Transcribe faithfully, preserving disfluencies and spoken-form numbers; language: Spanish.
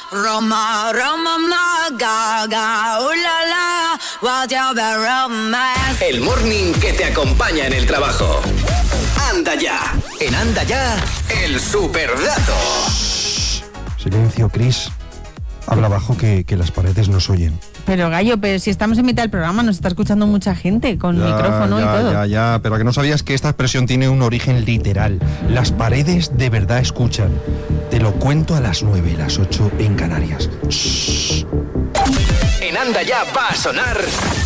Roma, Roma, gaga, ulala, what you be romance. El morning que te acompaña en el trabajo. Anda ya. En Anda ya, el superdato. Silencio, Chris. Habla bajo que, que las paredes nos oyen. Pero Gallo, pero si estamos en mitad del programa, nos está escuchando mucha gente con ya, micrófono ya, y todo. Ya, ya, pero que no sabías que esta expresión tiene un origen literal. Las paredes de verdad escuchan. Te lo cuento a las nueve y las ocho en Canarias. Shh. En Anda ya va a sonar